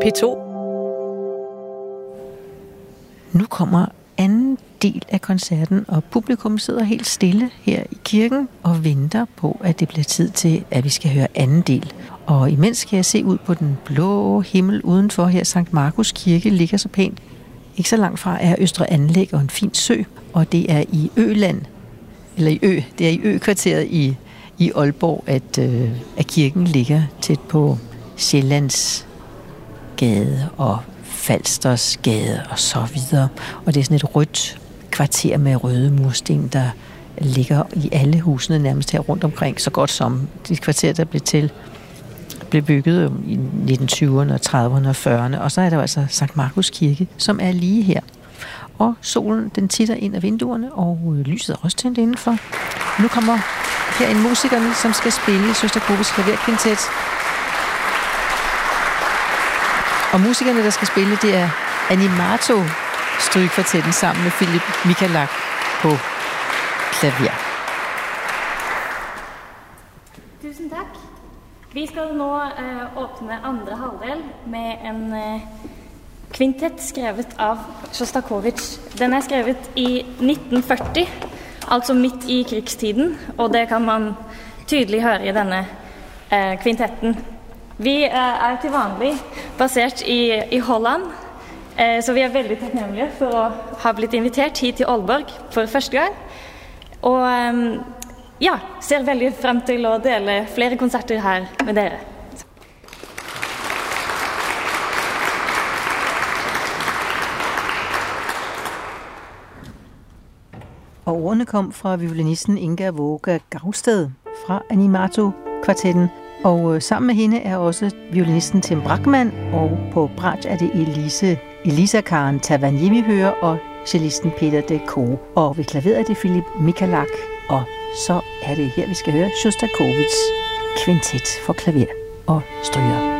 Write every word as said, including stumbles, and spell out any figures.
P to. Nu kommer anden del af koncerten, og publikum sidder helt stille her i kirken og venter på, at det bliver tid til, at vi skal høre anden del. Og imens skal jeg se ud på den blå himmel udenfor her. Sankt Markus Kirke ligger så pænt. Ikke så langt fra er Østre Anlæg og en fin sø, og det er i Øland, eller i Ø, det er i Ø-kvarteret i, i Aalborg, at, øh, at kirken ligger tæt på Sjællands Gade og Falsters Gade og så videre. Og det er sådan et rødt kvarter med røde mursten, der ligger i alle husene nærmest her rundt omkring, så godt som det kvarter, der blev til, blev bygget i nitten tyverne og trediverne og fyrrerne. Og så er der altså Sankt Markus Kirke, som er lige her. Og solen, den titter ind af vinduerne, og lyset er også tændt indenfor. Nu kommer her en musikerne, som skal spille Sjostakovitjs klaverkvintet. Og musikerne, der skal spille, det er Animato strygekvartetten sammen med Philip Michalak på klaver. Tusen tak. Vi skal nå uh, åpne andre halvdel med en uh, kvintet skrevet av Sjostakovitj. Den er skrevet i nitten førti, altså midt i krigstiden, og det kan man tydelig høre i denne uh, kvintetten. Vi er til vanlig basert i, i Holland, så vi er veldig takknemlige for å ha blitt invitert hit til Aalborg for første gang. Og ja, ser veldig frem til å dele flere konserter her med dere. Og ordene kom fra violinisten Inga Våga Gravsted fra Animato-kvartetten. Og sammen med hende er også violinisten Tim Brachmann, og på bratsch er det Elise, Elisa Karen Tavanyi, vi hører, og cellisten Peter de Caux. Og ved klaveret er det Philip Michalak, og så er det her, vi skal høre Sjostakovitjs kvintet for klaver og stryger.